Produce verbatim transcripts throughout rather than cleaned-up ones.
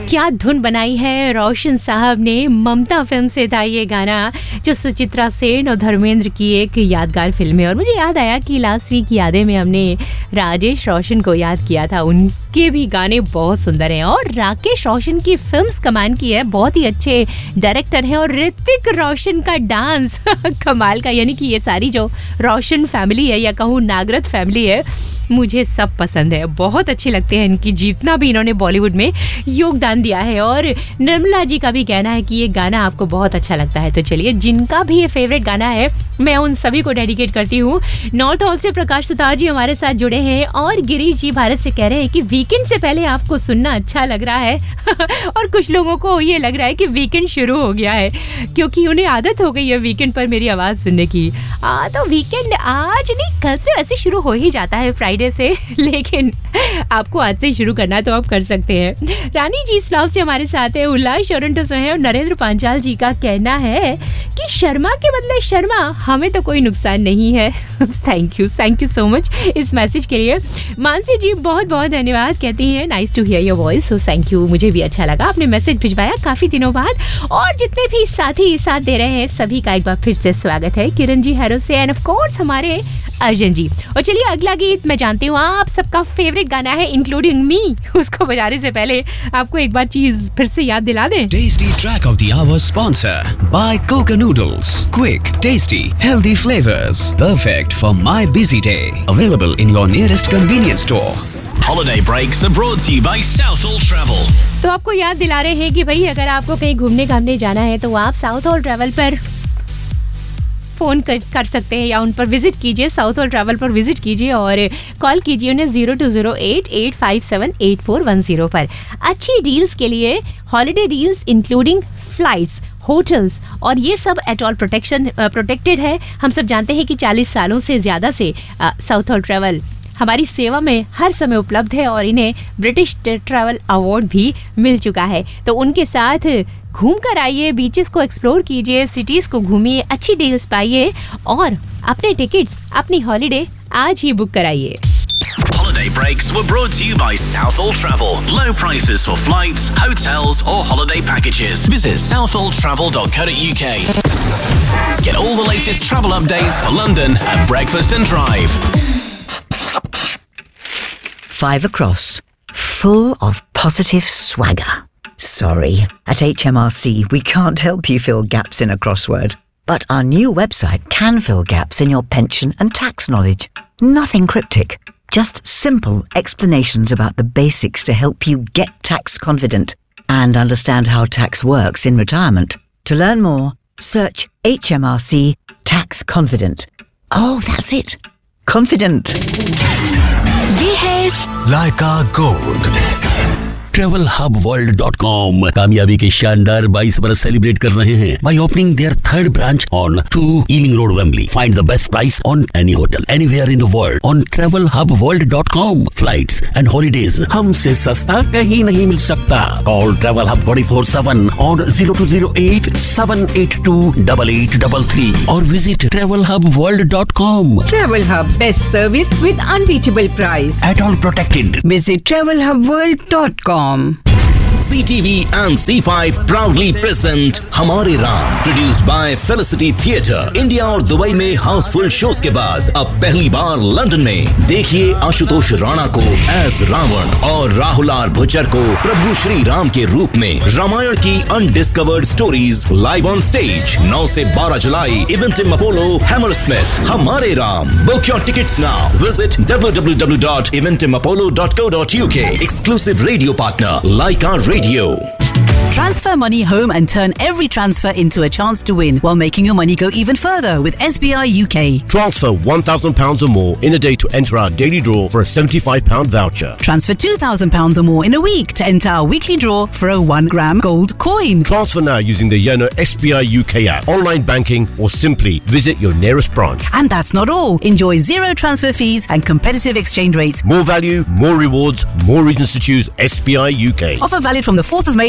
क्या धुन बनाई है रोशन साहब ने। ममता फिल्म से था ये गाना, जो सुचित्रा सेन और धर्मेंद्र की एक यादगार फिल्म है। और मुझे याद आया कि लास्ट वीक की यादें में हमने राजेश रोशन को याद किया था। उनके भी गाने बहुत सुंदर हैं और राकेश रोशन की फिल्म्स कमाल की है, बहुत ही अच्छे डायरेक्टर हैं। और ऋतिक रोशन का डांस कमाल का, यानी कि ये सारी जो रोशन फैमिली है या कहूँ नागरथ फैमिली है, मुझे सब पसंद है, बहुत अच्छे लगते हैं इनकी, जितना भी इन्होंने बॉलीवुड में योगदान दिया है। और निर्मला जी का भी कहना है कि ये गाना आपको बहुत अच्छा लगता है। तो चलिए, जिनका भी ये फेवरेट गाना है मैं उन सभी को डेडिकेट करती हूँ। नॉर्थ हॉल से प्रकाश सुतार जी हमारे साथ जुड़े हैं और गिरीश जी भारत से कह रहे हैं कि वीकेंड से पहले आपको सुनना अच्छा लग रहा है और कुछ लोगों को ये लग रहा है कि वीकेंड शुरू हो गया है, क्योंकि उन्हें आदत हो गई है वीकेंड पर मेरी आवाज़ सुनने की। आ, तो वीकेंड आज नहीं, कल से वैसे शुरू हो ही जाता है, फ्राइडे से, लेकिन आपको आज से शुरू करना तो आप कर सकते हैं। रानी जी इस्लाम से हमारे साथ है, उल्लास टोरंटो से है और नरेंद्र पांचाल जी का कहना है कि शर्मा के बदले शर्मा, हमें तो कोई नुकसान नहीं है। Thank you thank you so much इस मैसेज के लिए। मानसी जी बहुत बहुत धन्यवाद, कहती हैं nice to here your voice. So thank you, मुझे भी अच्छा लगा आपने मैसेज भिजवाया काफी दिनों बाद। और जितने भी साथी साथ दे रहे हैं सभी का एक बार फिर से स्वागत है। किरण जी हैरो से एंड ऑफ कोर्स हमारे अर्जुन जी। और चलिए अगला गीत मैं जानती हूँ आप सबका फेवरेट गाना है, इंक्लूडिंग मी। उसको बजाने से पहले आपको एक बार चीज फिर से याद दिला दें। Tasty track of the our sponsor by Coca noodles, quick tasty healthy flavours, perfect for my busy day, available in your nearest convenience store. Holiday breaks are brought to you by Southall Travel. तो आपको याद दिला रहे हैं कि भाई अगर आपको कहीं घूमने घामने जाना है तो आप साउथॉल ट्रैवल पर फ़ोन कर, कर सकते हैं या उन पर विजिट कीजिए, साउथॉल ट्रैवल पर विजिट कीजिए और कॉल कीजिए उन्हें zero to zero eight eight five seven eight four one zero पर। अच्छी डील्स के लिए holiday deals including flights, hotels और ये सब एट ऑल प्रोटेक्शन प्रोटेक्टेड है। हम सब जानते हैं कि चालीस सालों से ज़्यादा से साउथॉल ट्रैवल हमारी सेवा में हर समय उपलब्ध है और इन्हें ब्रिटिश ट्रैवल अवार्ड भी मिल चुका है। तो उनके साथ घूम कर आइए, बीचेस को एक्सप्लोर कीजिए, सिटीज़ को घूमिए, अच्छी डील्स पाइए और अपने टिकट्स, अपनी हॉलिडे आज ही बुक कराइए। Holiday breaks were brought to you by Southall Travel. Low prices for flights, hotels or holiday packages. Visit southall travel dot co dot u k. Get all the latest travel updates for London at breakfast and drive. Five across, full of positive swagger. Sorry, at H M R C we can't help you fill gaps in a crossword. But our new website can fill gaps in your pension and tax knowledge. Nothing cryptic, just simple explanations about the basics to help you get tax confident and understand how tax works in retirement. To learn more, search H M R C Tax Confident. Oh, that's it. Confident. ये है Laika Gold. Travel hub world dot com कामयाबी के शानदार बाईस बरस celebrate कर रहे हैं by opening their third branch on two Ealing Road, Wembley. Find the best price on any hotel anywhere in the world on travel hub world dot com. Flights and holidays हमसे सस्ता कहीं नहीं मिल सकता. Call Travel Hub twenty-four seven on zero two zero eight seven eight two eight eight three three or visit travel hub world dot com. Travel Hub, best service with unbeatable price. At all protected. Visit travel hub world dot com. C T V and C five proudly present हमारे Ram, produced by Felicity Theatre. India और Dubai में Housefull shows के बाद अब पहली बार London में देखिए आशुतोष राणा को एज रावण और राहुल आर भुच्चर को प्रभु श्री राम के रूप में। रामायण की undiscovered stories live on stage नौ से बारह जुलाई, इवेंटिम अपोलो, हैमरस्मिथ। हमारे Ram, book your tickets now, visit W W W dot इवेंटिम Apollo dot co dot U के। Exclusive radio partner Lyca Radio. Transfer money home and turn every transfer into a chance to win while making your money go even further with S B I U K. Transfer one thousand pounds or more in a day to enter our daily draw for a seventy-five pound voucher. Transfer two thousand pounds or more in a week to enter our weekly draw for a one gram gold coin. Transfer now using the Yono S B I U K app, online banking or simply visit your nearest branch. And that's not all. Enjoy zero transfer fees and competitive exchange rates. More value, more rewards, more reasons to choose S B I U K. Offer valid from the fourth of May to the thirtieth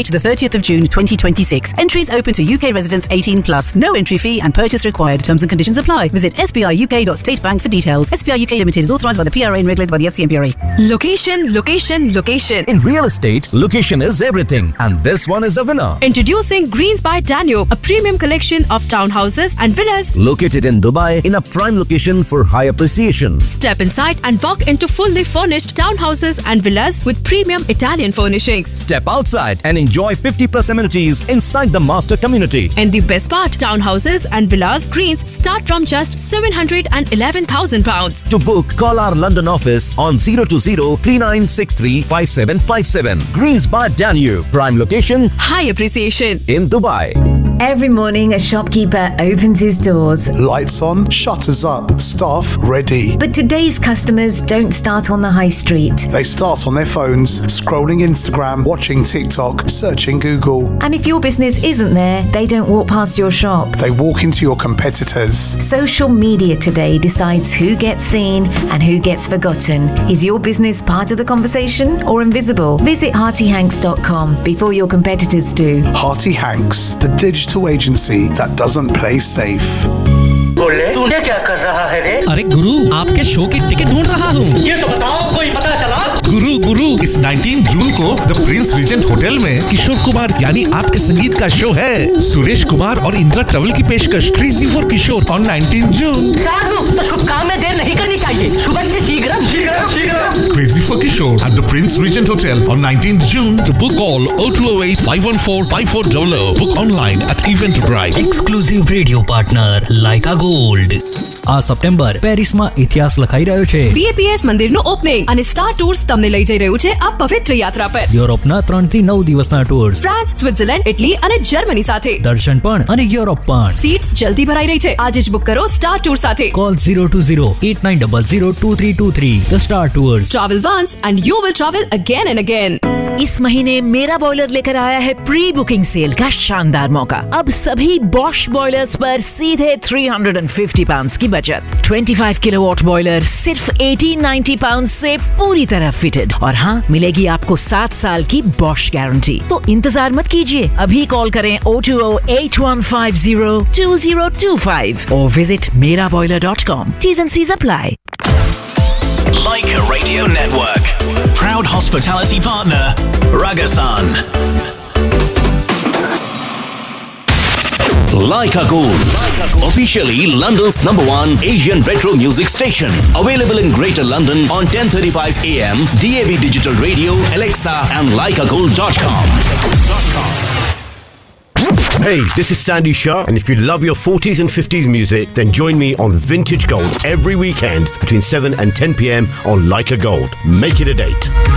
thirtieth of June twenty twenty-six. Entries open to U K residents eighteen plus. No entry fee and purchase required. Terms and conditions apply. Visit s b i u k dot state bank for details. S B I U K Limited is authorised by the P R A and regulated by the F C M P R A. Location, location, location. In real estate, location is everything, and this one is a winner. Introducing Greens by Danube, a premium collection of townhouses and villas Located in Dubai in a prime location for high appreciation. Step inside and walk into fully furnished townhouses and villas with premium Italian furnishings. Step outside and enjoy fifty plus amenities inside the master community. And the best part, townhouses and villas Greens start from just seven hundred eleven thousand pounds. To book, call our London office on zero two zero, three nine six three, five seven five seven. Greens by Danube, prime location, high appreciation in Dubai. Every morning, a shopkeeper opens his doors. Lights on, shutters up, staff ready. But today's customers don't start on the high street. They start on their phones, scrolling Instagram, watching TikTok, searching Google. And if your business isn't there, they don't walk past your shop. They walk into your competitors. Social media today decides who gets seen and who gets forgotten. Is your business part of the conversation or invisible? Visit Hearty Hanks dot com before your competitors do. Hearty Hanks, the digital agency that doesn't play safe. बोले तूने क्या कर रहा है रे? अरे गुरु, आपके show की टिकट ढूंढ रहा हूँ। ये तो बताओ, कोई पता चला? गुरु गुरु इस उन्नीस जून को द प्रिंस रिजेंट होटल में किशोर कुमार यानी आपके संगीत का शो है। सुरेश कुमार और इंदिरा ट्रेवल की पेशकश क्रेजी फॉर किशोर ऑन उन्नीस जून। साधु, तो शुभ काम में देर नहीं करनी चाहिए। सुबह से शीघ्र शीघ्र शीघ्र। Crazy for Kishore at the Prince Regent Hotel on nineteenth June. To book all oh two oh eight, five one four, five four zero zero. Book online at Eventbrite. Exclusive radio partner Leica Gold. આ September પેરિસમાં ઇતિહાસ લખાઈ રહ્યો છે. B A P S મંદિરનું opening અને star tours તમને લઈ જઈ રહ્યું છે આ પવિત્ર યાત્રા પર. યુરોપના ત્રણ થી નવ દિવસના ટૂર્સ. ફ્રાન્સ, સ્વિટ્ઝરલેન્ડ, ઇટલી અને જર્મની સાથે. દર્શન પણ અને યુરોપ પણ. સીટ્સ જલ્દી ભરાઈ રહી છે. આજે જ બુક કરો સ્ટાર ટૂર સાથે. Call zero two zero, eight nine zero zero, two three two three. The Star Tours. Travel once and you will travel again and again. इस महीने मेरा बॉयलर लेकर आया है प्री बुकिंग सेल का शानदार मौका. अब सभी बॉश बॉयलर्स पर सीधे तीन सौ पचास पाउंड्स की बचत. पच्चीस किलोवाट बॉयलर सिर्फ अठारह सौ नब्बे पाउंड्स से पूरी तरह फिटेड. और हाँ, मिलेगी आपको सात साल की बॉश गारंटी. तो इंतजार मत कीजिए, अभी कॉल करें oh two oh, eight one five zero, two zero two five और विजिट मेरा boiler dot com. T's and C's apply. Leica Radio Network, proud hospitality partner, Ragasan. Leica Gold, officially London's number one Asian retro music station. Available in Greater London on ten thirty-five A M, D A B Digital Radio, Alexa and leica gold dot com. Hey, this is Sandy Shah, and if you love your forties and fifties music, then join me on Vintage Gold every weekend between seven and ten P M on Leica Gold. Make it a date.